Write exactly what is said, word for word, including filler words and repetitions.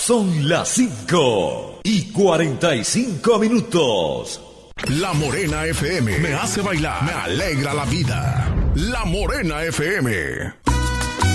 Son las cinco y cuarenta y cinco minutos. La Morena F M me hace bailar, me alegra la vida. La Morena F M.